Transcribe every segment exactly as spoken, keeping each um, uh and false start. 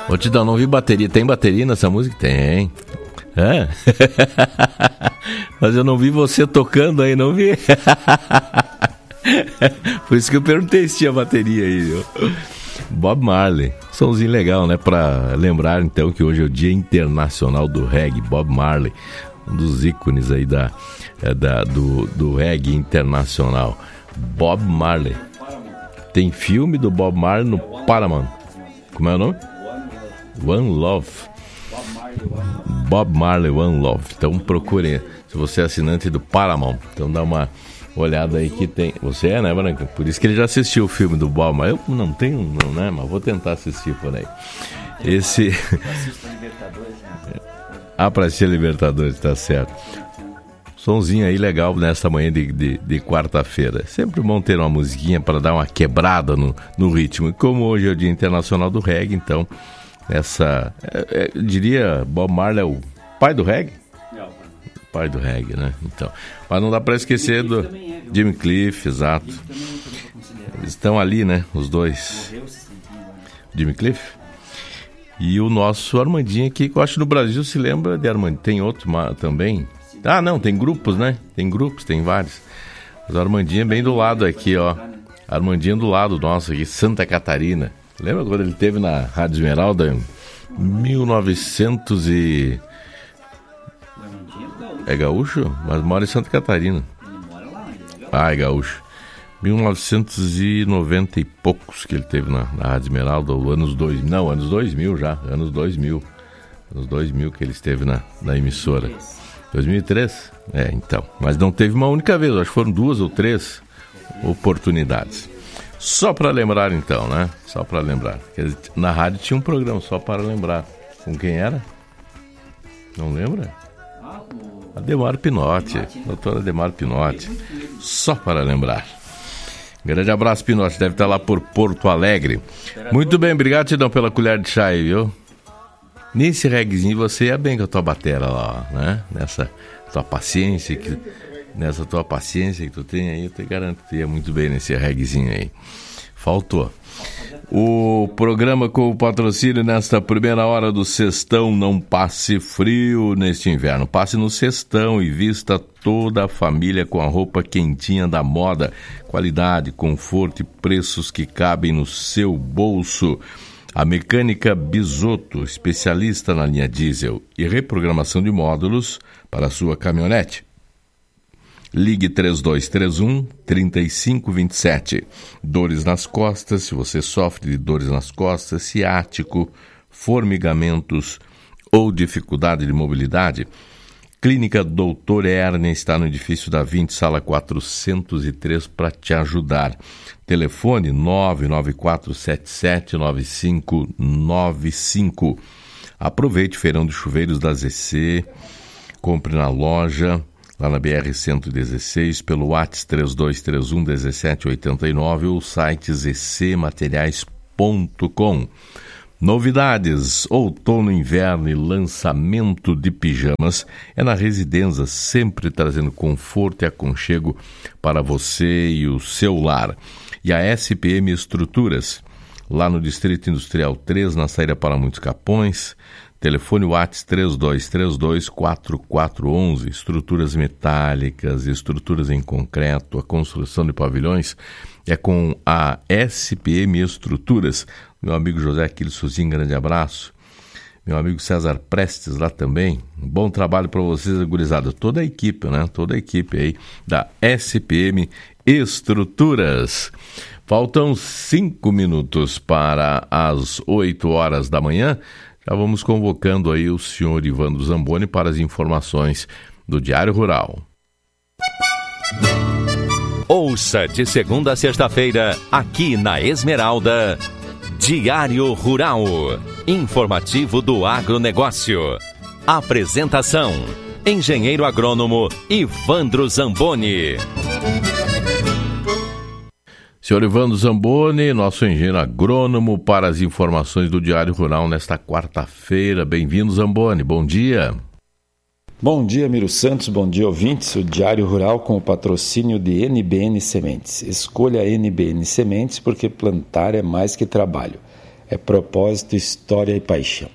Ô, Tidão, não vi bateria. Tem bateria nessa música? Tem. É? Mas eu não vi você tocando aí, não vi. Por isso que eu perguntei se tinha bateria aí, viu? Bob Marley, somzinho legal, né? Pra lembrar então que hoje é o Dia Internacional do Reggae. Bob Marley, um dos ícones aí da, da, do, do reggae internacional. Bob Marley. Tem filme do Bob Marley no Paramount. Como é o nome? One Love. Bob Marley, One Love. Então procurem, se você é assinante do Paramount, então dá uma olhada aí que tem. Você é, né, Branca? Por isso que ele já assistiu o filme do Bob Marley. Eu não tenho, não, né? Mas vou tentar assistir por aí. Esse. Ah, pra assistir a Libertadores, tá certo. Sonzinho aí legal nessa manhã de, de, de quarta-feira. Sempre bom ter uma musiquinha para dar uma quebrada no, no ritmo. E como hoje é o Dia Internacional do Reggae, então, essa. É, é, eu diria, Bob Marley é o pai do reggae? Não. Pai do reggae, né? Então. Mas não dá para esquecer do é, Jimmy Cliff, exato. Eles estão ali, né? Os dois. Jimmy Cliff. E o nosso Armandinho aqui, que eu acho que no Brasil se lembra de Armandinho. Tem outro também. Ah, não, tem grupos, né? Tem grupos, tem vários. Mas o Armandinho é bem do lado aqui, ó. Armandinho do lado nosso aqui, Santa Catarina. Lembra quando ele esteve na Rádio Esmeralda em mil e novecentos e... É gaúcho? Mas mora em Santa Catarina. Ah, é gaúcho. mil novecentos e noventa e poucos que ele teve na, na Rádio Esmeralda, ou anos dois mil. Não, anos dois mil já, anos dois mil. Anos dois mil que ele esteve na, na emissora. dois mil e três? É, então. Mas não teve uma única vez, acho que foram duas ou três oportunidades. Só para lembrar, então, né? Só para lembrar. Na rádio tinha um programa só para lembrar. Com quem era? Não lembra? Ademar Pinotti, doutora Ademar Pinotti. Só para lembrar. Grande abraço, Pinotti. Deve estar lá por Porto Alegre. Muito bem, obrigado, Tidão, pela colher de chá aí, viu? Nesse reguezinho você ia bem com a tua batera lá, né? Nessa tua paciência que, nessa tua paciência que tu tem aí, eu te garanto que tu ia muito bem nesse reguezinho aí. Faltou. O programa com o patrocínio nesta primeira hora do Sextão. Não passe frio neste inverno. Passe no Sextão e vista toda a família com a roupa quentinha da moda. Qualidade, conforto e preços que cabem no seu bolso. A Mecânica Bisotto, especialista na linha diesel e reprogramação de módulos para a sua caminhonete. Ligue três dois três um, três cinco dois sete. Dores nas costas, se você sofre de dores nas costas, ciático, formigamentos ou dificuldade de mobilidade, Clínica doutor Ernie está no edifício da vinte, sala quatrocentos e três, para te ajudar. Telefone nove nove quatro sete sete nove cinco nove cinco. Aproveite o feirão de chuveiros da Z C, compre na loja, lá na B R cento e dezesseis, pelo WhatsApp três dois três um, um sete oito nove ou site z c materiais ponto com. Novidades, outono, inverno e lançamento de pijamas é na Residência, sempre trazendo conforto e aconchego para você e o seu lar. E a S P M Estruturas, lá no Distrito Industrial três, na saída para Muitos Capões, telefone WhatsApp três dois três dois, quatro quatro um um, estruturas metálicas, estruturas em concreto, a construção de pavilhões é com a S P M Estruturas. Meu amigo José Aquiles Sozinho, grande abraço. Meu amigo César Prestes lá também. Um bom trabalho para vocês, gurizada. Toda a equipe, né? Toda a equipe aí da S P M Estruturas. Faltam cinco minutos para as oito horas da manhã. Já vamos convocando aí o senhor Ivandro Zamboni para as informações do Diário Rural. Ouça de segunda a sexta-feira, aqui na Esmeralda, Diário Rural, informativo do agronegócio. Apresentação, engenheiro agrônomo Ivandro Zamboni. Senhor Ivandro Zamboni, nosso engenheiro agrônomo, para as informações do Diário Rural nesta quarta-feira. Bem-vindo, Zamboni, bom dia. Bom dia, Miro Santos, bom dia, ouvintes. O Diário Rural com o patrocínio de N B N Sementes. Escolha N B N Sementes porque plantar é mais que trabalho. é propósito, história e paixão.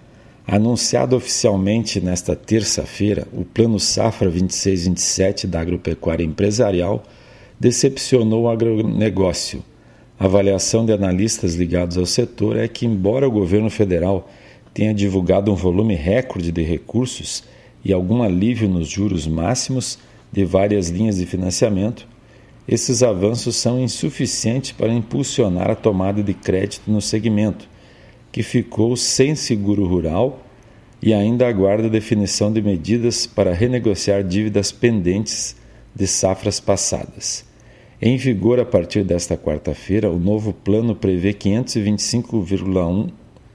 Anunciado oficialmente nesta terça-feira, o Plano Safra vinte e seis vinte e sete da Agropecuária Empresarial decepcionou o agronegócio. A avaliação de analistas ligados ao setor é que, embora o governo federal tenha divulgado um volume recorde de recursos e algum alívio nos juros máximos de várias linhas de financiamento, esses avanços são insuficientes para impulsionar a tomada de crédito no segmento, que ficou sem seguro rural e ainda aguarda a definição de medidas para renegociar dívidas pendentes de safras passadas. Em vigor a partir desta quarta-feira, o novo plano prevê quinhentos e vinte e cinco vírgula um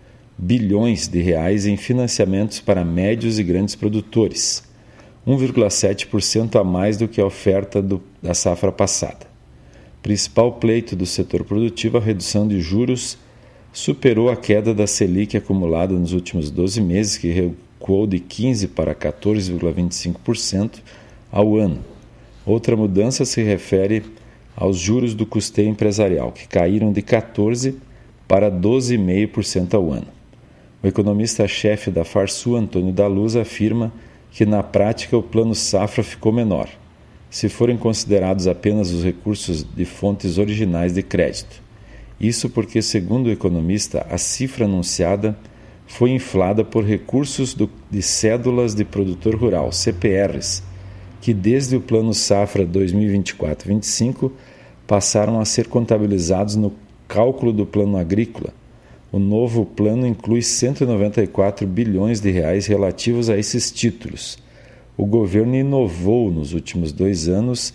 bilhões de reais em financiamentos para médios e grandes produtores, um vírgula sete por cento a mais do que a oferta do, da safra passada. Principal pleito do setor produtivo, a redução de juros superou a queda da Selic acumulada nos últimos doze meses, que recuou de quinze por cento para quatorze vírgula vinte e cinco por cento ao ano. Outra mudança se refere aos juros do custeio empresarial, que caíram de quatorze por cento para doze vírgula cinco por cento ao ano. O economista-chefe da Farsul, Antônio da Luz, afirma que na prática o plano safra ficou menor, se forem considerados apenas os recursos de fontes originais de crédito. Isso porque, segundo o economista, a cifra anunciada foi inflada por recursos do, de cédulas de produtor rural, C P Rs, que desde o Plano Safra dois mil e vinte e quatro vinte e cinco passaram a ser contabilizados no cálculo do Plano Agrícola. O novo plano inclui cento e noventa e quatro bilhões de reais relativos a esses títulos. O governo inovou nos últimos dois anos,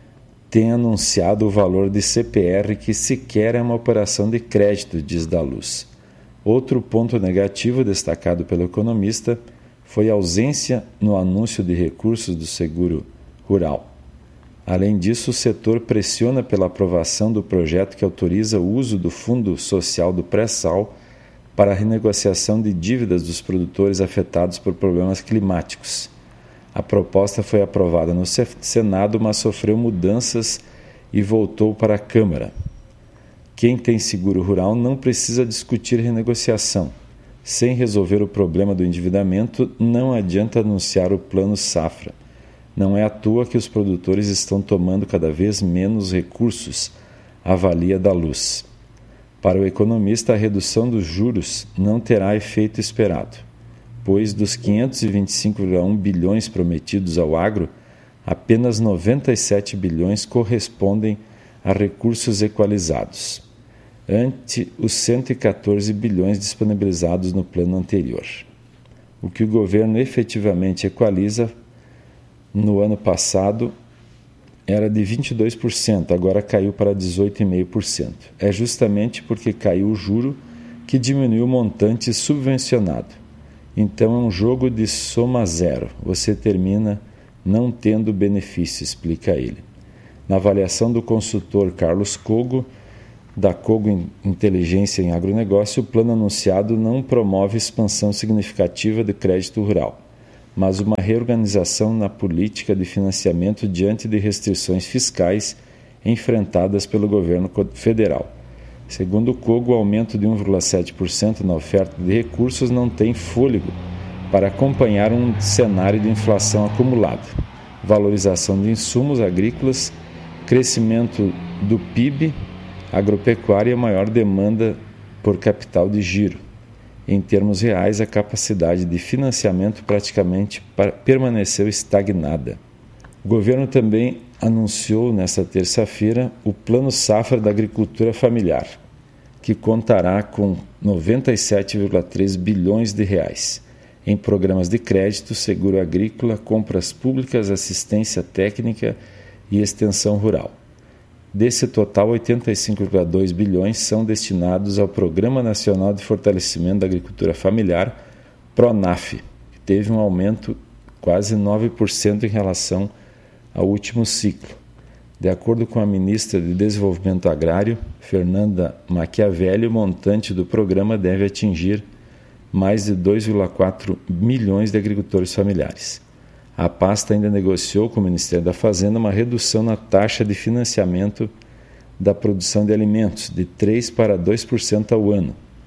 tem anunciado o valor de C P R, que sequer é uma operação de crédito, diz da Luz. Outro ponto negativo destacado pelo economista foi a ausência no anúncio de recursos do seguro rural. Além disso, o setor pressiona pela aprovação do projeto que autoriza o uso do Fundo Social do Pré-Sal para a renegociação de dívidas dos produtores afetados por problemas climáticos. A proposta foi aprovada no Senado, mas sofreu mudanças e voltou para a Câmara. Quem tem seguro rural não precisa discutir renegociação. Sem resolver o problema do endividamento, não adianta anunciar o Plano Safra. Não é à toa que os produtores estão tomando cada vez menos recursos, avalia da Luz. Para o economista, a redução dos juros não terá efeito esperado, pois dos quinhentos e vinte e cinco vírgula um bilhões prometidos ao agro, apenas noventa e sete bilhões correspondem a recursos equalizados, ante os cento e quatorze bilhões disponibilizados no plano anterior. O que o governo efetivamente equaliza no ano passado era de vinte e dois por cento, agora caiu para dezoito vírgula cinco por cento. É justamente porque caiu o juro que diminuiu o montante subvencionado. Então é um jogo de soma zero. Você termina não tendo benefício, explica ele. Na avaliação do consultor Carlos Cogo, da Cogo Inteligência em Agronegócio, o plano anunciado não promove expansão significativa de crédito rural, mas uma reorganização na política de financiamento diante de restrições fiscais enfrentadas pelo governo federal. Segundo o Cogo, o aumento de um vírgula sete por cento na oferta de recursos não tem fôlego para acompanhar um cenário de inflação acumulada, valorização de insumos agrícolas, crescimento do P I B, agropecuária e a maior demanda por capital de giro. Em termos reais, a capacidade de financiamento praticamente permaneceu estagnada. O governo também anunciou nesta terça-feira o Plano Safra da Agricultura Familiar, que contará com noventa e sete vírgula três bilhões de reais em programas de crédito, seguro agrícola, compras públicas, assistência técnica e extensão rural. Desse total, oitenta e cinco vírgula dois bilhões são destinados ao Programa Nacional de Fortalecimento da Agricultura Familiar, PRONAF, que teve um aumento de quase nove por cento em relação ao último ciclo. De acordo com a ministra de Desenvolvimento Agrário, Fernanda Machiavelli, o montante do programa deve atingir mais de dois vírgula quatro milhões de agricultores familiares. A pasta ainda negociou com o Ministério da Fazenda uma redução na taxa de financiamento da produção de alimentos, de três por cento para dois por cento ao ano.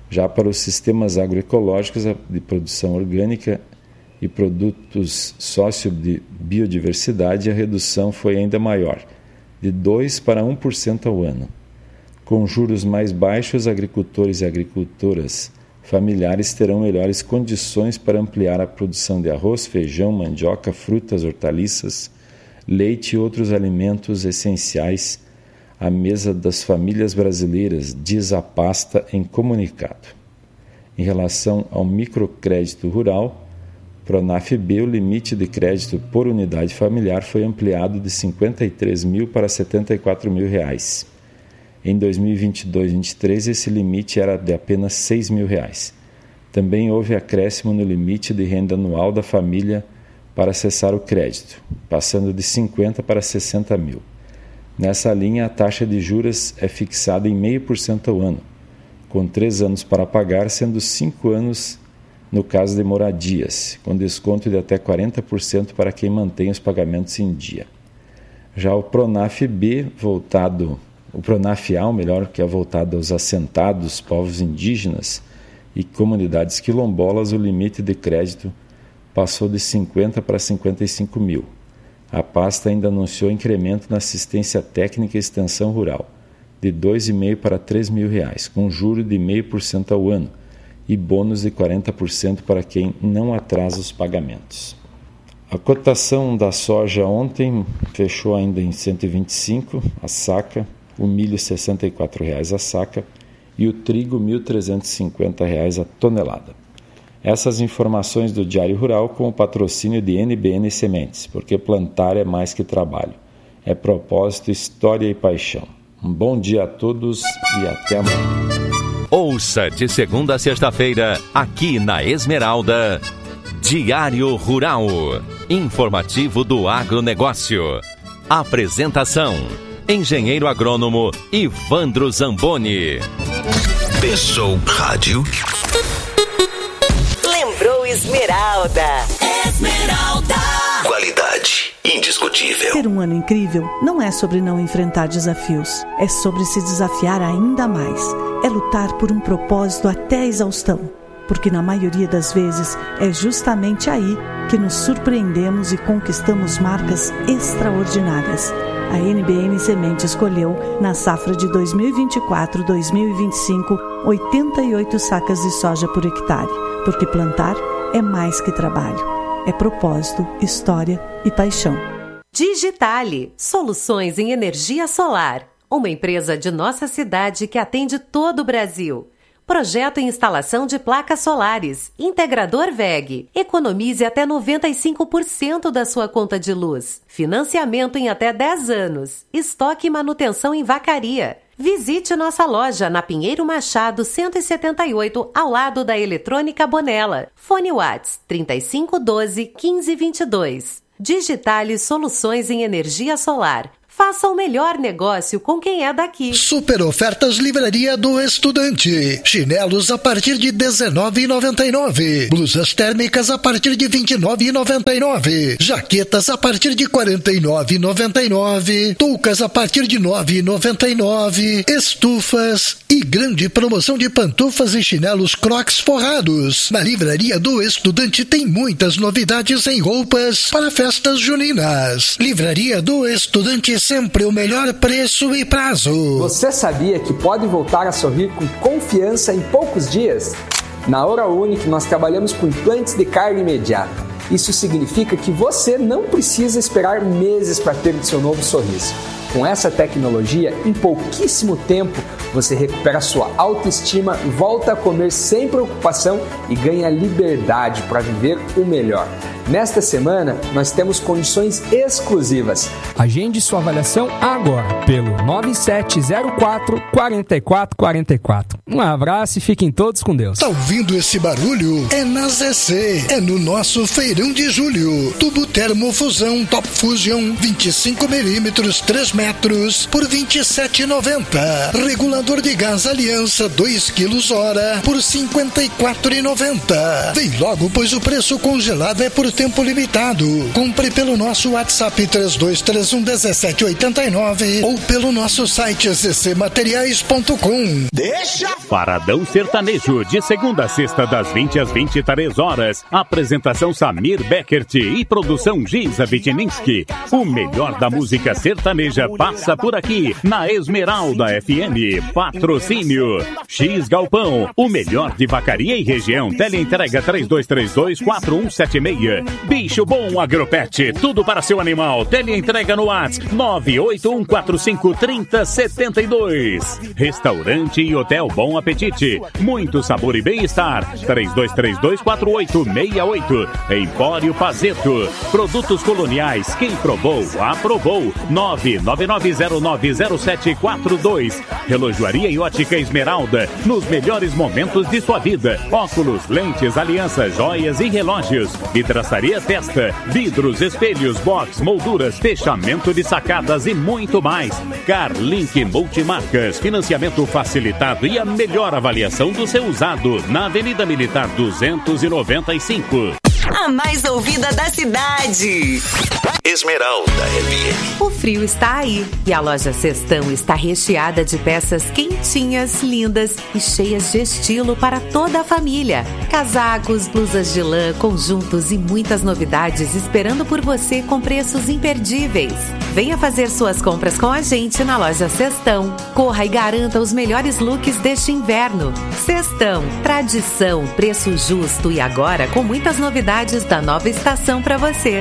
Já para os sistemas agroecológicos de produção orgânica e produtos sócio de biodiversidade, a redução foi ainda maior, de dois por cento para um por cento ao ano. Com juros mais baixos, agricultores e agricultoras familiares terão melhores condições para ampliar a produção de arroz, feijão, mandioca, frutas, hortaliças, leite e outros alimentos essenciais à mesa das famílias brasileiras, diz a pasta em comunicado. Em relação ao microcrédito rural, Pronaf-B, o limite de crédito por unidade familiar foi ampliado de cinquenta e três mil para setenta e quatro mil reais. Em dois mil e vinte e dois, vinte e três, esse limite era de apenas seis mil reais. Também houve acréscimo no limite de renda anual da família para acessar o crédito, passando de cinquenta para sessenta mil. Nessa linha, a taxa de juros é fixada em zero vírgula cinco por cento ao ano, com três anos para pagar, sendo cinco anos no caso de moradias, com desconto de até quarenta por cento para quem mantém os pagamentos em dia. Já o Pronaf-B, voltado, o Pronaf-A, melhor, que é voltado aos assentados, povos indígenas e comunidades quilombolas, o limite de crédito passou de cinquenta para cinquenta e cinco mil. A pasta ainda anunciou incremento na assistência técnica e extensão rural, de dois vírgula cinco para três mil reais, com juro de zero vírgula cinco por cento ao ano e bônus de quarenta por cento para quem não atrasa os pagamentos. A cotação da soja ontem fechou ainda em cento e vinte e cinco a saca, o milho sessenta e quatro reais a saca e o trigo mil trezentos e cinquenta reais a tonelada. Essas informações do Diário Rural com o patrocínio de N B N Sementes, porque plantar é mais que trabalho. É propósito, história e paixão. Um bom dia a todos e até amanhã. Ouça de segunda a sexta-feira, aqui na Esmeralda, Diário Rural, informativo do agronegócio. Apresentação, engenheiro agrônomo Ivandro Zamboni. Pensou rádio? Lembrou Esmeralda. Esmeralda. Qualidade indiscutível. Ter um ano incrível não é sobre não enfrentar desafios. É sobre se desafiar ainda mais. É lutar por um propósito até a exaustão. Porque na maioria das vezes é justamente aí que nos surpreendemos e conquistamos marcas extraordinárias. A N B N Semente escolheu, na safra de dois mil e vinte e quatro a dois mil e vinte e cinco, oitenta e oito sacas de soja por hectare. Porque plantar é mais que trabalho. É propósito, história e paixão. Digitale, soluções em energia solar. Uma empresa de nossa cidade que atende todo o Brasil. Projeto e instalação de placas solares. Integrador V E G. Economize até noventa e cinco por cento da sua conta de luz. Financiamento em até dez anos. Estoque e manutenção em Vacaria. Visite nossa loja na Pinheiro Machado cento e setenta e oito, ao lado da Eletrônica Bonella. Fone Whats trinta e cinco doze, quinze vinte e dois. Digitale Soluções em Energia Solar. Faça o melhor negócio com quem é daqui. Super ofertas Livraria do Estudante. Chinelos a partir de dezenove reais e noventa e nove centavos. Blusas térmicas a partir de vinte e nove reais e noventa e nove centavos. Jaquetas a partir de quarenta e nove reais e noventa e nove centavos. Toucas a partir de nove reais e noventa e nove centavos. Estufas e grande promoção de pantufas e chinelos Crocs forrados. Na Livraria do Estudante tem muitas novidades em roupas para festas juninas. Livraria do Estudante, sempre o melhor preço e prazo. Você sabia que pode voltar a sorrir com confiança em poucos dias? Na Oral Unique nós trabalhamos com implantes de carne imediata. Isso significa que você não precisa esperar meses para ter o seu novo sorriso. Com essa tecnologia, em pouquíssimo tempo, você recupera sua autoestima, volta a comer sem preocupação e ganha liberdade para viver o melhor. Nesta semana, nós temos condições exclusivas. Agende sua avaliação agora pelo nove sete zero quatro, quatro quatro quatro quatro. Um abraço e fiquem todos com Deus. Tá ouvindo esse barulho? É na Z C. É no nosso feirão de julho. Tubo termofusão Top Fusion vinte e cinco milímetros, três metros por vinte e sete reais e noventa centavos. Regulador de gás Aliança dois quilos hora por cinquenta e quatro reais e noventa centavos. Vem logo, pois o preço congelado é por tempo limitado. Compre pelo nosso WhatsApp três dois três um um sete oito nove ou pelo nosso site c c materiais ponto com. Deixa! Paradão Sertanejo, de segunda a sexta, das vinte às vinte e três horas. Apresentação Samir Beckert e produção Giza Vitininski. O melhor da música sertaneja passa por aqui, na Esmeralda F M. Patrocínio X Galpão, o melhor de Vacaria e região. Teleentrega três dois três dois quatro um sete seis. Bicho Bom Agropet, tudo para seu animal. Teleentrega no WhatsApp nove oito um quatro cinco três zero sete dois. Restaurante e Hotel Bom Apetite, muito sabor e bem-estar. três dois três dois quatro oito seis oito. Empório Pazeto, produtos coloniais, quem provou, aprovou. nove nove nove zero nove zero sete quatro dois. Relojoaria e Ótica Esmeralda, nos melhores momentos de sua vida. Óculos, lentes, alianças, joias e relógios. Vidraçaria Testa, vidros, espelhos, box, molduras, fechamento de sacadas e muito mais. Carlink Multimarcas, financiamento facilitado e a melhor avaliação do seu usado, na Avenida Militar duzentos e noventa e cinco. A mais ouvida da cidade. Esmeralda F M. O frio está aí e a loja Cestão está recheada de peças quentinhas, lindas e cheias de estilo para toda a família. Casacos, blusas de lã, conjuntos e muitas novidades esperando por você com preços imperdíveis. Venha fazer suas compras com a gente na loja Cestão. Corra e garanta os melhores looks deste inverno. Cestão, tradição, preço justo e agora com muitas novidades da nova estação para você.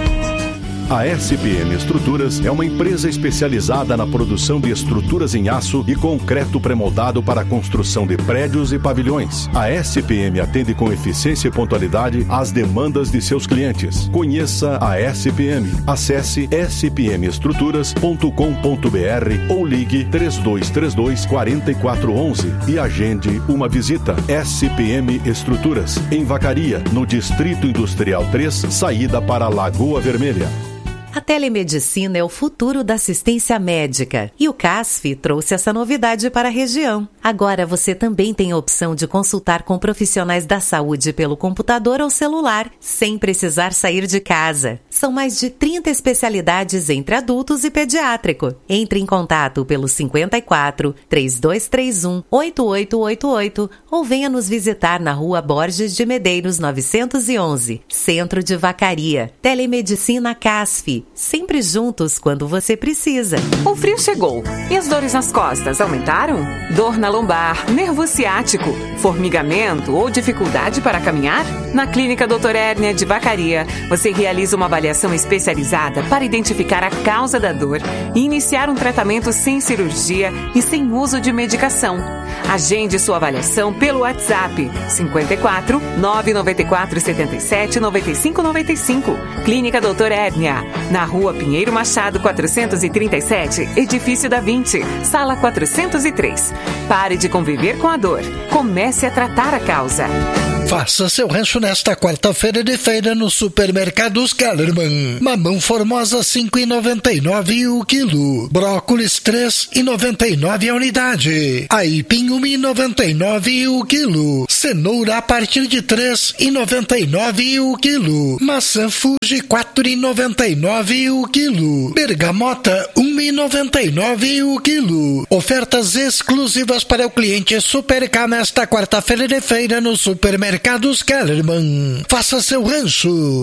A S P M Estruturas é uma empresa especializada na produção de estruturas em aço e concreto pré-moldado para a construção de prédios e pavilhões. A S P M atende com eficiência e pontualidade às demandas de seus clientes. Conheça a S P M. Acesse s p m estruturas ponto com ponto b r ou ligue três dois três dois quatro quatro um um e agende uma visita. S P M Estruturas, em Vacaria, no Distrito Industrial três, saída para Lagoa Vermelha. A telemedicina é o futuro da assistência médica e o C A S F trouxe essa novidade para a região. Agora você também tem a opção de consultar com profissionais da saúde pelo computador ou celular, sem precisar sair de casa. São mais de trinta especialidades entre adultos e pediátrico. Entre em contato pelo cinquenta e quatro, três dois três um, oito oito oito oito ou venha nos visitar na Rua Borges de Medeiros novecentos e onze, Centro de Vacaria. Telemedicina C A S F. Sempre juntos quando você precisa. O frio chegou e as dores nas costas aumentaram? Dor na lombar, nervo ciático, formigamento ou dificuldade para caminhar? Na Clínica doutor Hérnia de Vacaria, você realiza uma avaliação especializada para identificar a causa da dor e iniciar um tratamento sem cirurgia e sem uso de medicação. Agende sua avaliação pelo WhatsApp cinquenta e quatro, nove nove quatro sete sete, nove cinco nove cinco. Clínica doutor Hérnia, na Rua Pinheiro Machado quatrocentos e trinta e sete, Edifício da vinte, Sala quatrocentos e três. Pare de conviver com a dor. Comece a tratar a causa. Faça seu rancho nesta quarta-feira de feira no Supermercados Kellerman. Mamão formosa cinco reais e noventa e nove centavos o quilo. Brócolis três reais e noventa e nove centavos a unidade. Aipim um real e noventa e nove centavos o quilo. Cenoura a partir de três reais e noventa e nove centavos o quilo. Maçã Fuji quatro reais e noventa e nove centavos o quilo. Bergamota um real e noventa e nove centavos o quilo. Ofertas exclusivas para o cliente Supercar nesta quarta-feira de feira no Supermercado Mercados Kellerman. Faça seu rancho.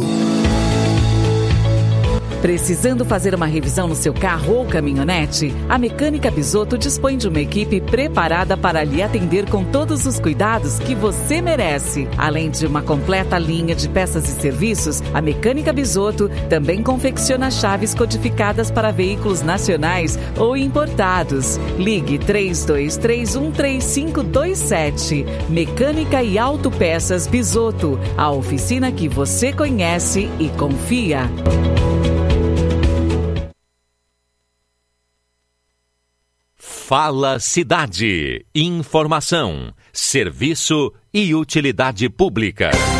Precisando fazer uma revisão no seu carro ou caminhonete? A Mecânica Bisotto dispõe de uma equipe preparada para lhe atender com todos os cuidados que você merece. Além de uma completa linha de peças e serviços, a Mecânica Bisotto também confecciona chaves codificadas para veículos nacionais ou importados. Ligue três dois três um três cinco dois sete. Mecânica e Autopeças Bisotto, a oficina que você conhece e confia. Fala Cidade. Informação, serviço e utilidade pública.